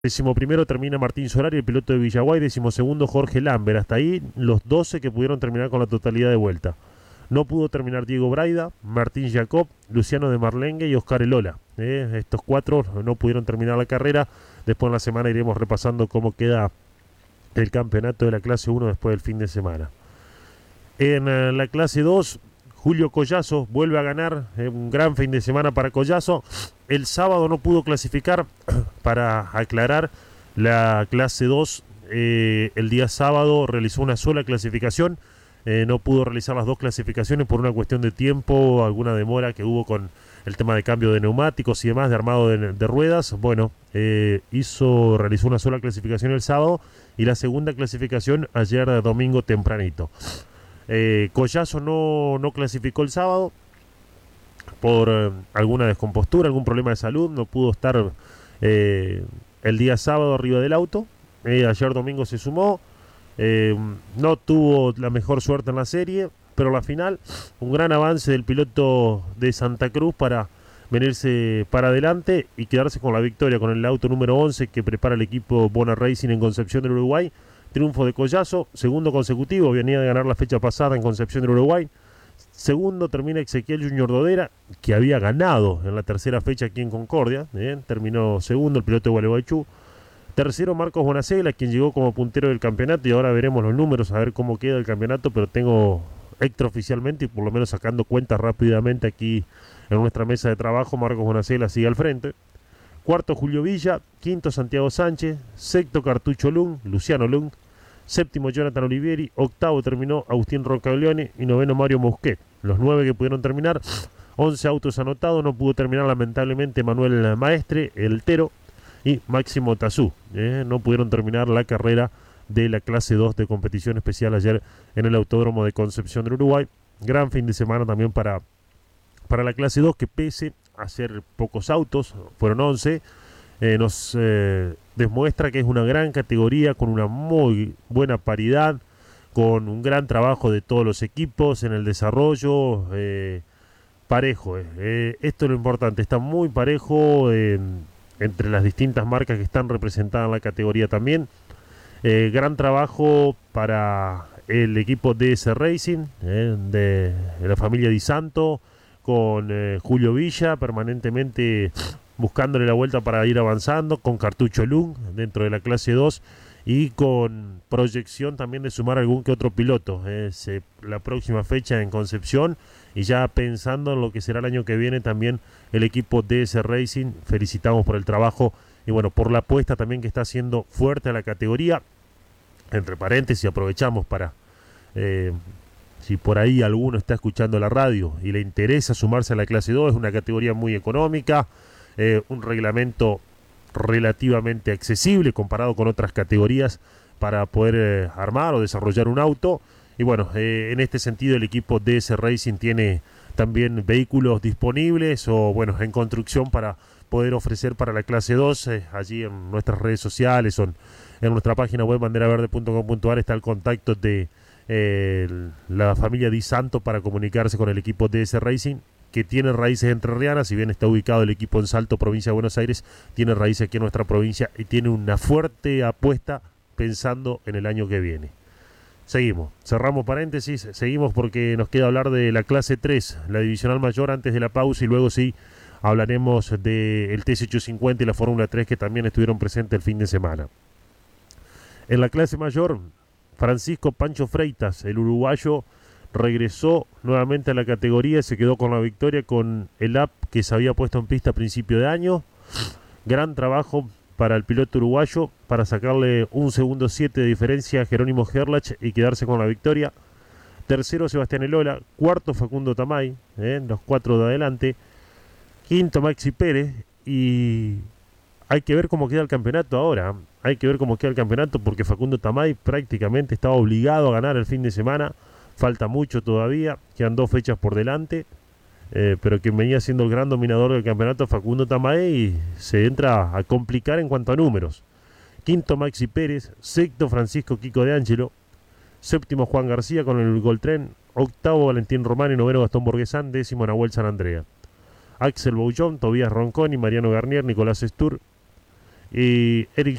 11º termina Martín Solari, el piloto de Villaguay. 12º Jorge Lambert. Hasta ahí los 12 que pudieron terminar con la totalidad de vuelta. No pudo terminar Diego Braida, Martín Jacob, Luciano de Marlengue y Oscar Elola. Estos 4 no pudieron terminar la carrera. Después en la semana iremos repasando cómo queda el campeonato de la clase 1 después del fin de semana. En la clase 2, Julio Collazo vuelve a ganar. Un gran fin de semana para Collazo. El sábado no pudo clasificar. Para aclarar, la clase 2 el día sábado realizó una sola clasificación. No pudo realizar las 2 clasificaciones por una cuestión de tiempo, alguna demora que hubo con el tema de cambio de neumáticos y demás, de armado de ruedas. Bueno, realizó una sola clasificación el sábado y la segunda clasificación ayer domingo tempranito. Collazo no clasificó el sábado por alguna descompostura, algún problema de salud. No pudo estar el día sábado arriba del auto. Ayer domingo se sumó. No tuvo la mejor suerte en la serie, pero la final, un gran avance del piloto de Santa Cruz para venirse para adelante y quedarse con la victoria con el auto número 11 que prepara el equipo Bona Racing en Concepción del Uruguay. Triunfo de Collazo, segundo consecutivo, venía de ganar la fecha pasada en Concepción del Uruguay. Segundo termina Ezequiel Junior Dodera, que había ganado en la tercera fecha aquí en Concordia. Terminó segundo el piloto de Gualeguaychú. Tercero Marcos Bonacela, quien llegó como puntero del campeonato, y ahora veremos los números, a ver cómo queda el campeonato, pero tengo extraoficialmente y por lo menos sacando cuentas rápidamente aquí en nuestra mesa de trabajo, Marcos Bonacela sigue al frente. Cuarto Julio Villa, quinto Santiago Sánchez, sexto Cartucho Lung, Luciano Lung, séptimo Jonathan Olivieri, octavo terminó Agustín Rocaglione y noveno Mario Mosquet. Los 9 que pudieron terminar, 11 autos anotados, no pudo terminar lamentablemente Manuel Maestre, el Tero y Máximo Tazú. No pudieron terminar la carrera de la clase 2 de competición especial ayer en el Autódromo de Concepción del Uruguay. Gran fin de semana también para la clase 2, que pese a ser pocos autos, fueron 11, nos demuestra que es una gran categoría con una muy buena paridad, con un gran trabajo de todos los equipos en el desarrollo, parejo. Esto es lo importante, está muy parejo entre las distintas marcas que están representadas en la categoría también. Gran trabajo para el equipo DS Racing, de la familia Di Santo, con Julio Villa permanentemente buscándole la vuelta para ir avanzando, con Cartucho Lung dentro de la clase 2 y con proyección también de sumar algún que otro piloto. La próxima fecha en Concepción y ya pensando en lo que será el año que viene también el equipo DS Racing. Felicitamos por el trabajo y bueno, por la apuesta también que está haciendo fuerte a la categoría. Entre paréntesis, aprovechamos para si por ahí alguno está escuchando la radio y le interesa sumarse a la clase 2, es una categoría muy económica, un reglamento relativamente accesible comparado con otras categorías para poder armar o desarrollar un auto. Y bueno, en este sentido el equipo DS Racing tiene también vehículos disponibles o bueno, en construcción para poder ofrecer para la clase 2. Allí en nuestras redes sociales o en nuestra página web banderaverde.com.ar está el contacto de la familia Di Santo para comunicarse con el equipo DS Racing, que tiene raíces entrerrianas. Si bien está ubicado el equipo en Salto, provincia de Buenos Aires, tiene raíces aquí en nuestra provincia y tiene una fuerte apuesta pensando en el año que viene. Seguimos, cerramos paréntesis, seguimos porque nos queda hablar de la clase 3, la divisional mayor, antes de la pausa, y luego sí hablaremos del TC850 y la Fórmula 3 que también estuvieron presentes el fin de semana. En la clase mayor, Francisco Pancho Freitas, el uruguayo, regresó nuevamente a la categoría y se quedó con la victoria con el app que se había puesto en pista a principio de año. Gran trabajo para el piloto uruguayo para sacarle un segundo 7 de diferencia a Jerónimo Gerlach y quedarse con la victoria. Tercero Sebastián Elola, cuarto Facundo Tamay, los 4 de adelante. Quinto Maxi Pérez y hay que ver cómo queda el campeonato ahora. Hay que ver cómo queda el campeonato porque Facundo Tamay prácticamente estaba obligado a ganar el fin de semana. Falta mucho todavía, quedan 2 fechas por delante, pero quien venía siendo el gran dominador del campeonato, Facundo Tamay, se entra a complicar en cuanto a números. Quinto Maxi Pérez, sexto Francisco Kiko de Angelo, séptimo Juan García con el Goltren, octavo Valentín Román y noveno Gastón Borguesán, décimo Nahuel San Andrea. Axel Boullón, Tobías Ronconi, Mariano Garnier, Nicolás Stur, y Eric